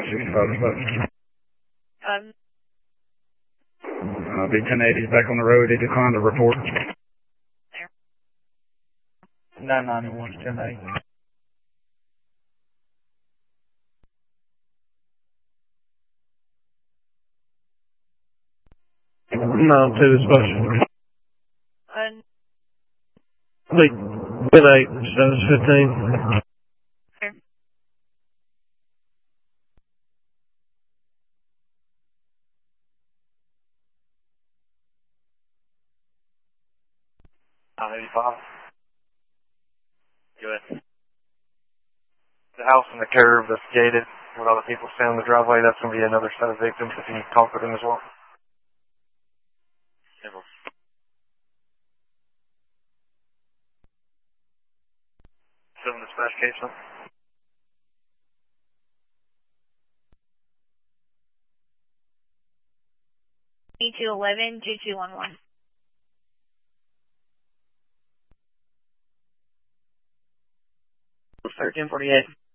65 dispatch. B1080 is back on the road. He declined to report. There. 991 is 1080. No, to dispatch. B108, status 15. There. Good. The house and the curb that's gated with all the people standing in the driveway, that's going to be another set of victims if you need to talk with them as well. Civil. Civil dispatch case, huh? E211, G211. $1348.